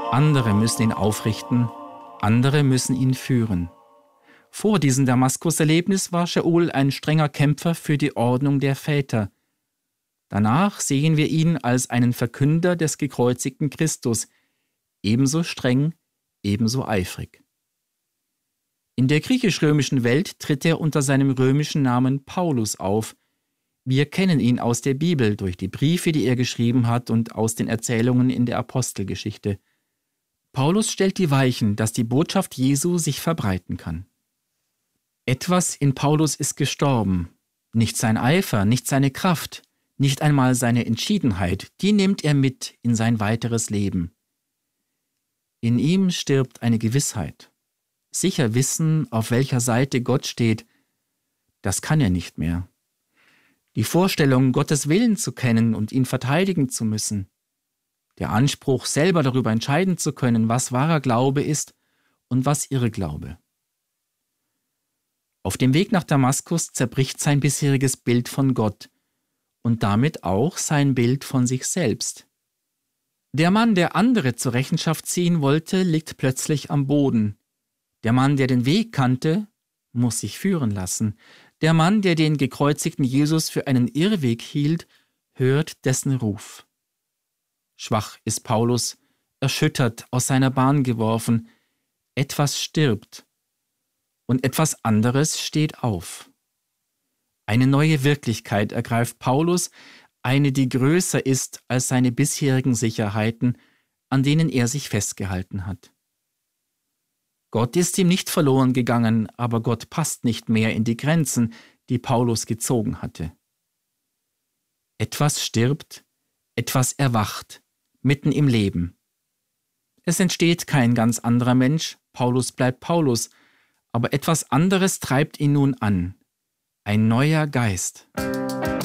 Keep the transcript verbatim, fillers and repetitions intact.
Andere müssen ihn aufrichten, andere müssen ihn führen. Vor diesem Damaskus-Erlebnis war Shaul ein strenger Kämpfer für die Ordnung der Väter. Danach sehen wir ihn als einen Verkünder des gekreuzigten Christus, ebenso streng, ebenso eifrig. In der griechisch-römischen Welt tritt er unter seinem römischen Namen Paulus auf. Wir kennen ihn aus der Bibel durch die Briefe, die er geschrieben hat, und aus den Erzählungen in der Apostelgeschichte. Paulus stellt die Weichen, dass die Botschaft Jesu sich verbreiten kann. Etwas in Paulus ist gestorben. Nicht sein Eifer, nicht seine Kraft, nicht einmal seine Entschiedenheit, die nimmt er mit in sein weiteres Leben. In ihm stirbt eine Gewissheit. Sicher wissen, auf welcher Seite Gott steht, das kann er nicht mehr. Die Vorstellung, Gottes Willen zu kennen und ihn verteidigen zu müssen, der Anspruch, selber darüber entscheiden zu können, was wahrer Glaube ist und was Irrglaube. Auf dem Weg nach Damaskus zerbricht sein bisheriges Bild von Gott und damit auch sein Bild von sich selbst. Der Mann, der andere zur Rechenschaft ziehen wollte, liegt plötzlich am Boden. Der Mann, der den Weg kannte, muss sich führen lassen. Der Mann, der den gekreuzigten Jesus für einen Irrweg hielt, hört dessen Ruf. Schwach ist Paulus, erschüttert, aus seiner Bahn geworfen. Etwas stirbt und etwas anderes steht auf. Eine neue Wirklichkeit ergreift Paulus, eine, die größer ist als seine bisherigen Sicherheiten, an denen er sich festgehalten hat. Gott ist ihm nicht verloren gegangen, aber Gott passt nicht mehr in die Grenzen, die Paulus gezogen hatte. Etwas stirbt, etwas erwacht, mitten im Leben. Es entsteht kein ganz anderer Mensch, Paulus bleibt Paulus, aber etwas anderes treibt ihn nun an, ein neuer Geist.